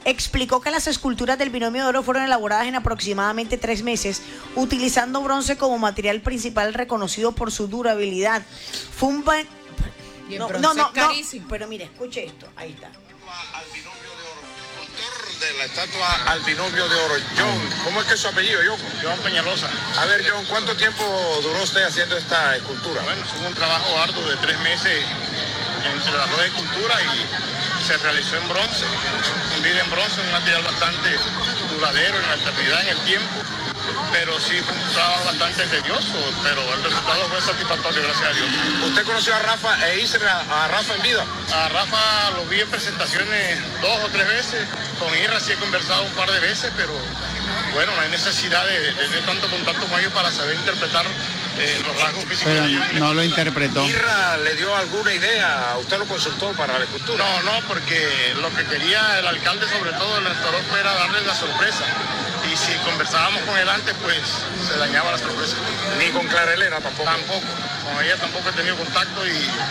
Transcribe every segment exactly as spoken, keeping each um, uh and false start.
explicó que las esculturas del Binomio de Oro fueron elaboradas en aproximadamente tres meses, utilizando bronce como material principal reconocido por su durabilidad. Fue un... Ba... Y el no, bronce no, no, es carísimo. no, pero mire, escuche esto, ahí está. Al binomio de oro, autor de la estatua al binomio de oro, John, ¿cómo es que es su apellido, John? John Peñalosa. A ver, John, ¿cuánto tiempo duró usted haciendo esta escultura? Bueno, fue un trabajo arduo de tres meses entre las dos esculturas y se realizó en bronce, fundida en bronce, un material bastante duradero en la eternidad, en el tiempo, pero sí fue un trabajo bastante tedioso, pero el resultado fue satisfactorio, gracias a Dios. ¿Usted conoció a Rafa e hizo a, a Rafa en vida? A Rafa lo vi en presentaciones dos o tres veces, con Irra sí he conversado un par de veces, pero bueno, no hay necesidad de, de tener tanto contacto con ellos para saber interpretar eh, los rasgos físicos Pero de ellos. no lo interpretó. ¿Irra le dio alguna idea? ¿Usted lo consultó para la escultura? No, no, porque lo que quería el alcalde, sobre todo el restaurante, era darle la sorpresa. Y si conversábamos con él antes, pues se dañaba la sorpresa. Ni con Clara Elena tampoco. Tampoco. Con ella tampoco he tenido contacto y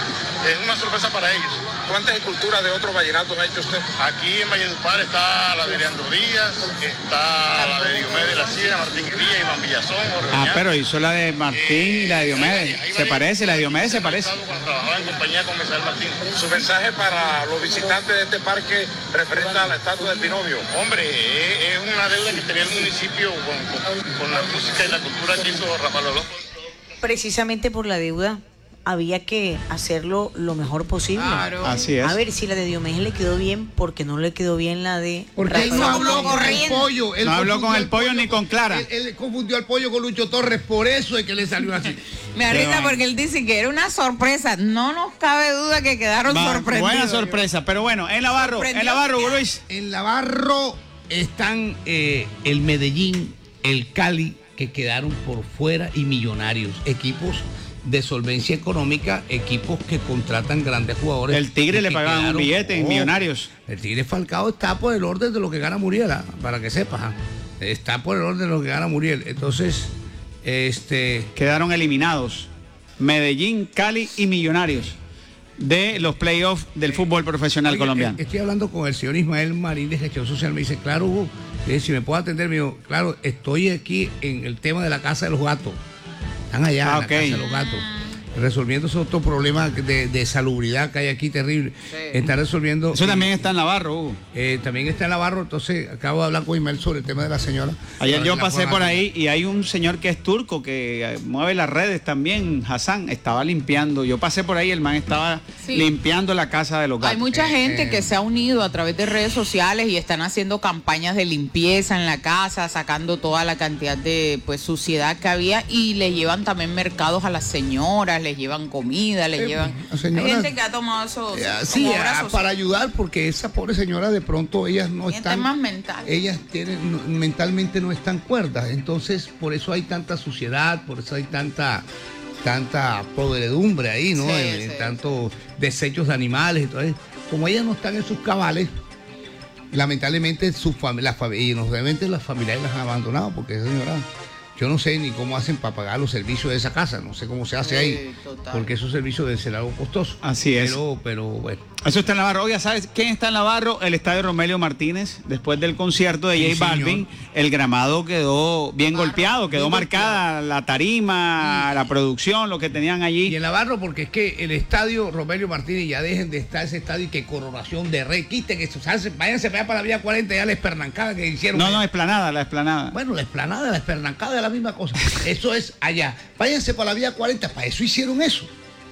es una sorpresa para ellos. ¿Cuántas esculturas de otros vallenatos ha hecho usted? Aquí en Valledupar está la de Leandro Díaz, está la de Diomedes de la Sierra, Martín Gría, Iván Villazón. Ah, pero hizo la de Martín y la de Diomedes. Se parece, la de Diomedes se parece. Cuando trabajaba en compañía con Misael Martín. Su mensaje para los visitantes de este parque referente a la estatua del binomio. Hombre, es, es una deuda que tenía el municipio con, con, con la música y la cultura que hizo Rafael Orozco. Precisamente por la deuda había que hacerlo lo mejor posible. Claro. Así es. A ver si la de Diomedes le quedó bien, porque no le quedó bien la de Porque él no Rafael. habló con el pollo. Él No habló confundió con el al pollo ni con Clara. Él, él confundió al pollo con Lucho Torres, por eso es que le salió así. Me arriesga porque él dice que era una sorpresa. No nos cabe duda que quedaron Va, sorprendidos. buena sorpresa, pero bueno, en Navarro, en Sorprendió. Navarro, Luis. En Navarro están eh, el Medellín, el Cali, que quedaron por fuera, y Millonarios, equipos de solvencia económica, equipos que contratan grandes jugadores. El Tigre y le que pagaban un quedaron- billete en Oh, Millonarios. El Tigre Falcao está por el orden de lo que gana Muriel, ¿ah? Para que sepas. ¿ah? Está por el orden de lo que gana Muriel. Entonces, este... Quedaron eliminados Medellín, Cali y Millonarios de los playoffs del fútbol profesional Oye, colombiano. eh, Estoy hablando con el señor Ismael Marín de Gestión Social. Me dice, claro, Hugo, eh, si me puedo atender, me dijo, claro, estoy aquí en el tema de la casa de los gatos. Están allá Ah, en ok. la casa de los gatos. Resolviendo esos otros problemas de, de salubridad que hay aquí terrible. Sí. Está resolviendo. Eso también está en Navarro, Hugo. Eh, también está en Navarro, entonces acabo de hablar con Ismael sobre el tema de la señora. Ayer Para yo que la pasé puedan por atender. ahí y hay un señor que es turco que eh, mueve las redes también, Hassan, estaba limpiando. Yo pasé por ahí, el man estaba Sí. limpiando la casa de los gatos. Hay mucha Eh, gente eh. que se ha unido a través de redes sociales y están haciendo campañas de limpieza en la casa, sacando toda la cantidad de pues suciedad que había, y le llevan también mercados a las señoras, les llevan comida, les Eh, llevan... pues, señoras, Hay gente que ha tomado eso Eh, como sí, obra ah, social. para ayudar, porque esa pobre señora de pronto ellas no Tiene están. temas mentales. Ellas tienen, no- mentalmente no están cuerdas, entonces por eso hay tanta suciedad, por eso hay tanta tanta podredumbre ahí, ¿no? Sí, en, sí. en tantos desechos de animales. Entonces, como ellas no están en sus cabales, lamentablemente sus familias, y obviamente las familias las han abandonado, porque esa señora, yo no sé ni cómo hacen para pagar los servicios de esa casa, no sé cómo se hace Sí, ahí, total. porque esos servicios deben ser algo costoso. Así es. Pero, pero bueno. Eso está en Navarro. Oiga, ¿sabes quién está en Navarro? El estadio Romelio Martínez. Después del concierto de Sí, J Balvin, señor. el gramado quedó bien Barro, golpeado, quedó bien marcada la tarima, la producción, lo que tenían Y allí. en Navarro, porque es que el estadio Romelio Martínez, ya dejen de estar ese estadio y que coronación de rey, quiten eso, váyanse, váyanse para allá para la vía cuarenta, ya la espernancada que hicieron. No, no, esplanada, la esplanada. Bueno, la esplanada, la espernancada es la misma cosa. Eso es allá. Váyanse para la vía cuarenta, para eso hicieron eso.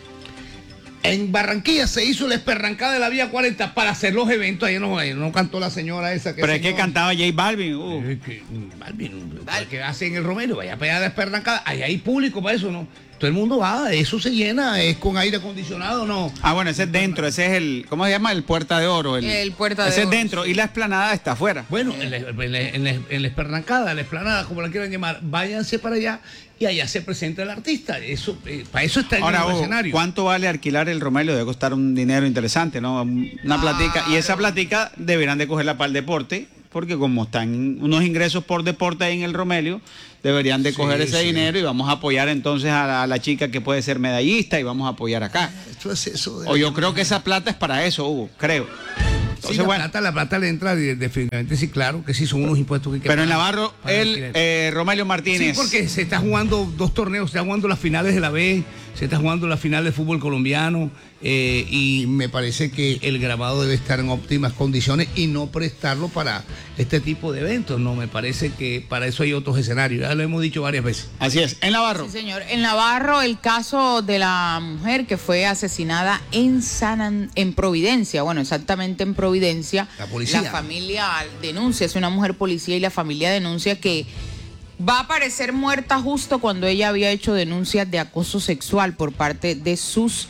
En Barranquilla se hizo la espernancada de la vía cuarenta para hacer los eventos. Ahí no, ahí no cantó la señora esa que Pero es que señora- cantaba J Balvin. uh. Eh, que, mm, Balvin, que hacen el Romero, vaya para allá de espernancada, ahí hay público para eso, ¿no? Todo el mundo va, eso se llena, es con aire acondicionado, ¿no? Ah, bueno, ese es dentro, ese es el, ¿cómo se llama? El Puerta de Oro. El, El Puerta de ese Oro, es dentro y la esplanada está afuera. Bueno, en la, en la- en la- en la espernancada, la esplanada, como la quieran llamar, váyanse para allá y allá se presenta el artista. Eso, eh, para eso está en Ahora, el Hugo, escenario. ¿cuánto vale alquilar el Romelio? Debe costar un dinero interesante, ¿no? Una platica. Y esa platica deberán de cogerla para el deporte, porque como están unos ingresos por deporte ahí en el Romelio, deberían de Sí, coger ese sí. dinero y vamos a apoyar entonces a la, a la chica que puede ser medallista y vamos a apoyar acá. Eso es eso. de- O yo creo que esa plata es para eso, Hugo, creo. Entonces, sí, la, bueno. plata, la plata le entra definitivamente, sí, claro, que sí son unos impuestos que hay que Pero en pagar Navarro, para el alquiler. eh, Romelio Martínez. Sí, porque se está jugando dos torneos, se está jugando las finales de la B, se está jugando la final de fútbol colombiano, eh, y me parece que el grabado debe estar en óptimas condiciones y no prestarlo para este tipo de eventos. No, me parece que para eso hay otros escenarios, ya lo hemos dicho varias veces. Así es. En Navarro. Sí, señor. En Navarro, el caso de la mujer que fue asesinada en San An- en Providencia, bueno, exactamente en Providencia. La policía. La familia denuncia, es una mujer policía y la familia denuncia que va a aparecer muerta justo cuando ella había hecho denuncias de acoso sexual por parte de sus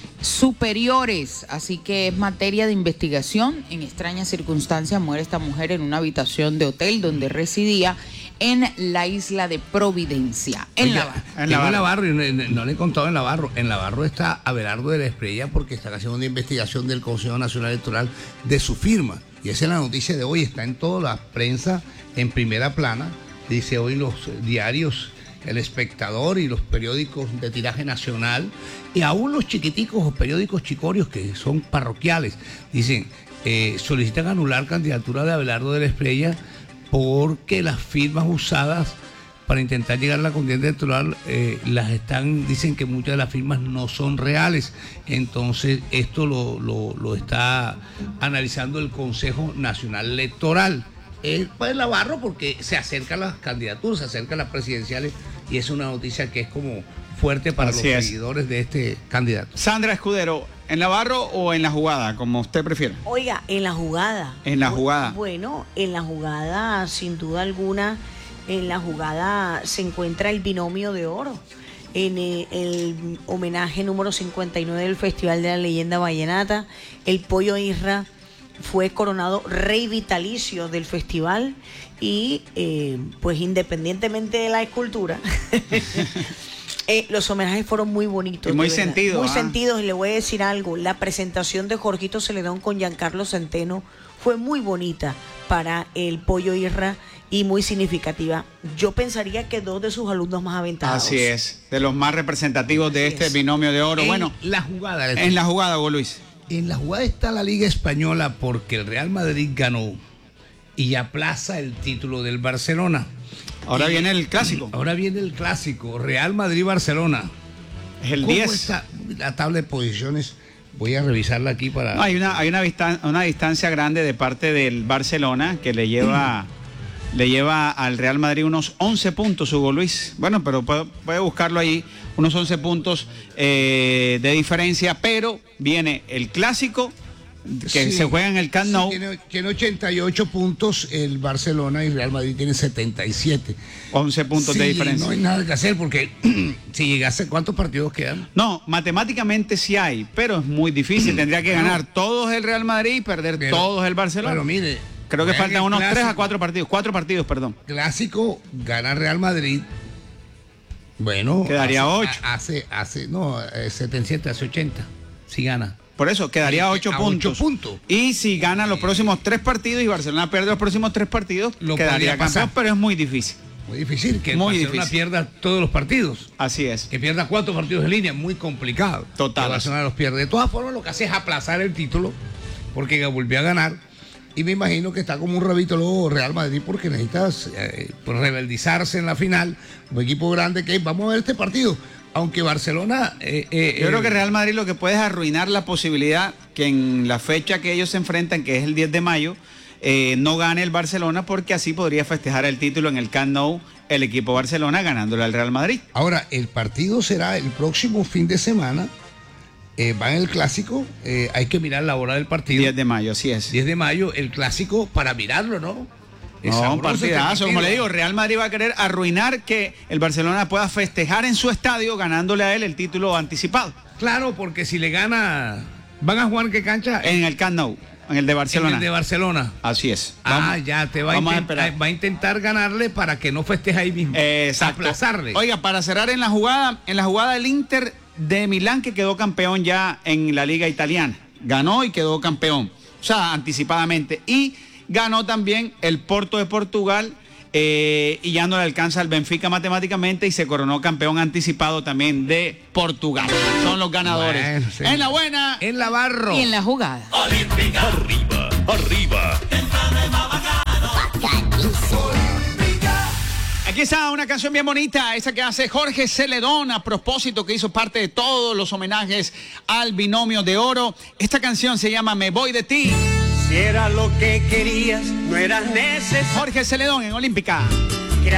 superiores, así que es materia de investigación. En extrañas circunstancias muere esta mujer en una habitación de hotel donde residía en la isla de Providencia, en Oiga, Navarro. En tengo Navarro. Navarro, y no, no le he contado en Navarro. En Navarro está Abelardo de la Espriella porque están haciendo una investigación del Consejo Nacional Electoral de su firma. Y esa es la noticia de hoy, está en toda la prensa, en primera plana. Dice hoy los diarios El Espectador y los periódicos de tiraje nacional, y aún los chiquiticos o periódicos chicorios que son parroquiales, dicen, eh, solicitan anular candidatura de Abelardo de la Espriella porque las firmas usadas para intentar llegar a la contienda electoral eh, las están, dicen que muchas de las firmas no son reales. Entonces esto lo, lo, lo está analizando el Consejo Nacional Electoral. Es para Navarro porque se acercan las candidaturas, se acercan las presidenciales, y es una noticia que es como fuerte para Así los es. seguidores de este candidato. Sandra Escudero, ¿en Navarro o en la jugada? Como usted prefiera. Oiga, en la jugada. En la Bu- jugada. Bueno, en la jugada, sin duda alguna, en la jugada se encuentra el binomio de oro. En eh, el homenaje número cincuenta y nueve del Festival de la Leyenda Vallenata, el Pollo Isra fue coronado rey vitalicio del festival y eh, pues independientemente de la escultura, eh, los homenajes fueron muy bonitos. Y muy de verdad. sentidos, Muy ¿ah? sentidos, y le voy a decir algo, la presentación de Jorgito Celedón con Giancarlo Centeno fue muy bonita para el Pollo Isra y muy significativa. Yo pensaría que dos de sus alumnos más aventados. Así es, de los más representativos de Así este es. binomio de oro. En Bueno, la jugada. en la jugada, Hugo Luis. En la jugada está la Liga Española porque el Real Madrid ganó y aplaza el título del Barcelona. Ahora Y- viene el clásico. Ahora viene el clásico, Real Madrid-Barcelona. Es el ¿Cómo diez. está la tabla de posiciones? Voy a revisarla aquí para... No, hay una, hay una, distan- una distancia grande de parte del Barcelona que le lleva, le lleva al Real Madrid unos once puntos, Hugo Luis. Bueno, pero puede, puede buscarlo ahí, unos once puntos eh, de diferencia, pero viene el clásico que Sí, se juega en el Camp sí, Nou. tiene, tiene ochenta y ocho puntos el Barcelona y Real Madrid tiene setenta y siete. once puntos Sí, de diferencia. no hay nada que hacer porque si llegase, ¿cuántos partidos quedan? No, matemáticamente sí hay, pero es muy difícil. Tendría que ganar todos el Real Madrid y perder Pero- todos el Barcelona. Pero mire, Creo que juegan faltan el unos tres a clásico. cuatro partidos. Cuatro partidos, perdón. Clásico, gana Real Madrid. Bueno, Quedaría hace, ocho. Hace, hace, no, eh, setenta y siete, hace ochenta. Si gana. Por eso, quedaría A ocho ocho puntos. puntos. Y si gana los próximos tres partidos y Barcelona pierde los próximos tres partidos, Lo quedaría podría pasar. campeón, pero es muy difícil. Muy difícil que el Muy Barcelona difícil. pierda todos los partidos. Así es. Que pierda cuatro partidos en línea, muy complicado. Total. Que Barcelona los pierde. De todas formas, lo que hace es aplazar el título, porque volvió a ganar. Y me imagino que está como un rabito luego Real Madrid, porque necesitas eh, pues, rebeldizarse en la final. Un equipo grande que vamos a ver este partido. Aunque Barcelona. eh, eh, Yo creo eh, que Real Madrid lo que puede es arruinar la posibilidad que en la fecha que ellos se enfrentan, que es el diez de mayo, eh, no gane el Barcelona, porque así podría festejar el título en el Camp Nou el equipo Barcelona ganándole al Real Madrid. Ahora, el partido será el próximo fin de semana. Eh, va en el clásico. eh, hay que mirar la hora del partido. diez de mayo, así es. diez de mayo, el clásico para mirarlo, ¿no? Es No, un sabroso este partidazo, como partido. le digo, Real Madrid va a querer arruinar que el Barcelona pueda festejar en su estadio ganándole a él el título anticipado Claro, porque si le gana, ¿van a jugar en qué cancha? en el Camp Nou, en el de En Barcelona. el de Barcelona. Así es. Ah, Vamos- ya, te va a, vamos a intentar, esperar. va a intentar ganarle para que no festeje ahí mismo. Eh, Exacto. Aplazarle. Oiga, para cerrar en la jugada, en la jugada del Inter de Milán, que quedó campeón ya en la liga italiana. Ganó y quedó campeón. O sea, anticipadamente. Y ganó también el Porto de Portugal. eh, y ya no le alcanza al Benfica matemáticamente y se coronó campeón anticipado también de Portugal. Son los ganadores. Bueno, sí. En la buena. En la barro. Y en la jugada. Arriba, arriba. Aquí está una canción bien bonita, esa que hace Jorge Celedón a propósito, que hizo parte de todos los homenajes al Binomio de Oro. Esta canción se llama Me Voy de Ti. Si era lo que querías, no era necesario. Jorge Celedón en Olímpica.